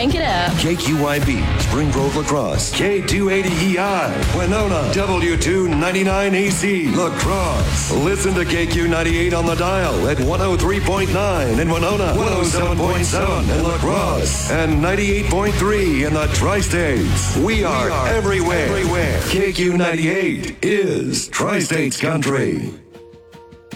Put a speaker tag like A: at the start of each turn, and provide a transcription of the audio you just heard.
A: Crank it up.
B: KQYB, Springbrook Lacrosse. K280EI, Winona. W299AC, Lacrosse. Listen to KQ98 on the dial at 103.9 in Winona, 107.7 in Lacrosse, and 98.3 in the Tri-States. We are everywhere. KQ98 is Tri-States Country.